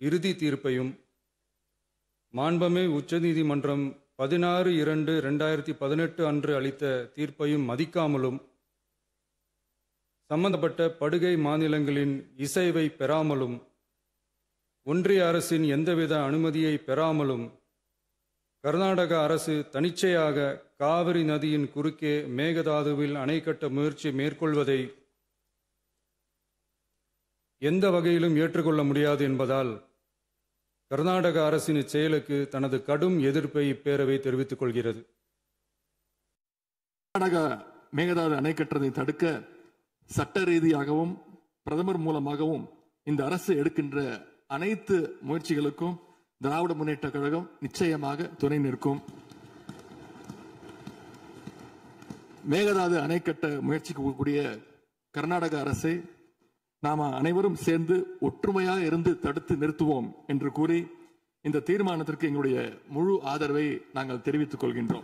இறுதி தீர்ப்பையும் மாண்புமிகு உச்சநீதிமன்றம் 16/2/2018 அன்று அளித்த தீர்ப்பையும் மதிக்காமலும் சம்பந்தப்பட்ட படுகை மாநிலங்களின் இசைவை பெறாமலும் ஒன்றிய அரசின் எந்தவித அனுமதியை பெறாமலும் கர்நாடக அரசு தனிச்சையாக காவிரி நதியின் குறுக்கே மேகதாதுவில் அணை கட்ட முயற்சி மேற்கொள்வதை எந்த வகையிலும் ஏற்றுக்கொள்ள முடியாது என்பதால் கர்நாடக அரசின் செயலுக்கு தனது கடும் எதிர்ப்பை இப்பேரவை தெரிவித்துக் கொள்கிறது. கர்நாடக மேகதாது அணை கட்டுவதை தடுக்க சட்ட ரீதியாகவும் பிரதமர் மூலமாகவும் இந்த அரசு எடுக்கின்ற அனைத்து முயற்சிகளுக்கும் திராவிட முன்னேற்ற கழகம் நிச்சயமாக துணை நிற்கும். மேகதாது அணை கட்ட முயற்சிக்கக்கூடிய கர்நாடக அரசை நாம் அனைவரும் சேர்ந்து ஒற்றுமையாக இருந்து தடுத்து நிறுத்துவோம் என்று கூறி இந்த தீர்மானத்திற்கு எங்களுடைய முழு ஆதரவை நாங்கள் தெரிவித்துக் கொள்கின்றோம்.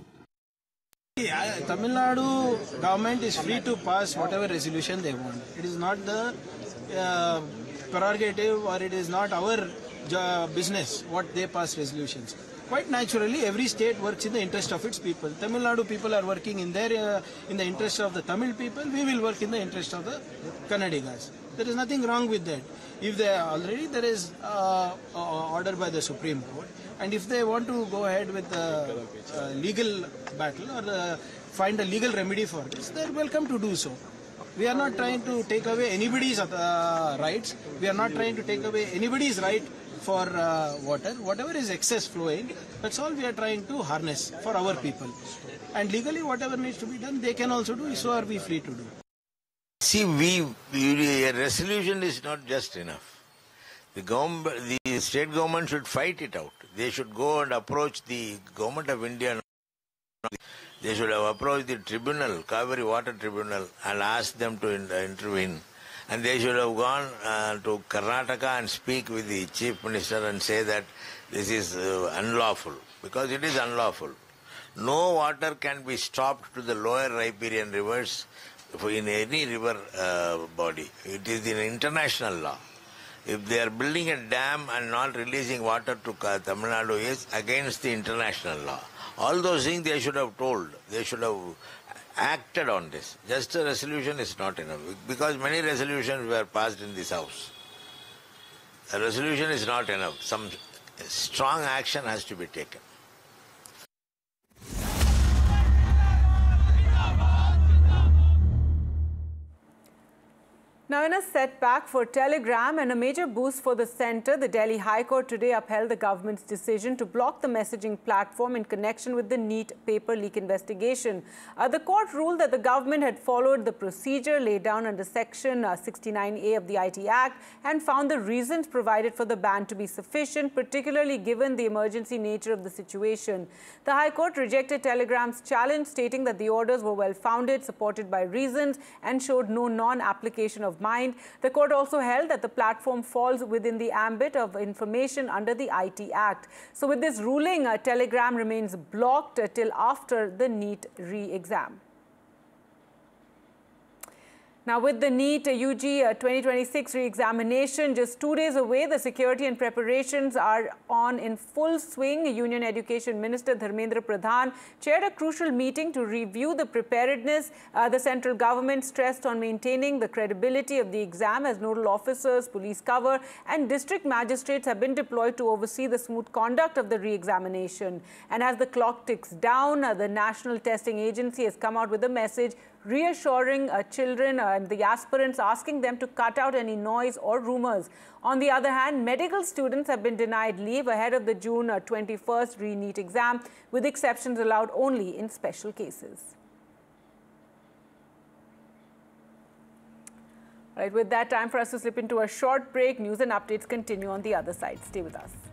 Tamil Nadu government is free to pass whatever resolution they want. It is not the prerogative or it is not our business what they pass resolutions. Quite naturally, every state works in the interest of its people. Tamil Nadu people are working in their in the interest of the Tamil people. We will work in the interest of the Kannadigas. There is nothing wrong with that. If they already there is order by the Supreme Court, and if they want to go ahead with the legal battle or find a legal remedy for this, they are welcome to do so. We are not trying to take away anybody's rights. We are not trying to take away anybody's right for water. Whatever is excess flowing, that's all we are trying to harness for our people. And legally, whatever needs to be done, they can also do. So are we free to do. See, a resolution is not just enough. The state government should fight it out. They should go and approach the government of India. They should have approached the tribunal, Kaveri Water Tribunal, and asked them to intervene. And they should have gone to Karnataka and speak with the Chief Minister and say that this is unlawful, because it is unlawful. No water can be stopped to the lower riparian rivers in any river body. It is in international law. If they are building a dam and not releasing water to Tamil Nadu, is against the international law. All those things they should have told. They should have acted on this. Just a resolution is not enough, because many resolutions were passed in this house. A resolution is not enough. Some strong action has to be taken. Now, in a setback for Telegram and a major boost for the centre, the Delhi High Court today upheld the government's decision to block the messaging platform in connection with the NEET paper leak investigation. The court ruled that the government had followed the procedure laid down under Section 69A of the IT Act and found the reasons provided for the ban to be sufficient, particularly given the emergency nature of the situation. The High Court rejected Telegram's challenge, stating that the orders were well-founded, supported by reasons, and showed no non-application of mind. The court also held that the platform falls within the ambit of information under the IT Act. So with this ruling, Telegram remains blocked till after the NEET re-exam. Now, with the NEET UG 2026 re-examination just 2 days away, the security and preparations are on in full swing. Union Education Minister Dharmendra Pradhan chaired a crucial meeting to review the preparedness. The central government stressed on maintaining the credibility of the exam as nodal officers, police cover, and district magistrates have been deployed to oversee the smooth conduct of the re-examination. And as the clock ticks down, the National Testing Agency has come out with a message reassuring children and the aspirants, asking them to cut out any noise or rumors. On the other hand, medical students have been denied leave ahead of the June 21st re-NEET exam, with exceptions allowed only in special cases. All right, with that, time for us to slip into a short break. News and updates continue on the other side. Stay with us.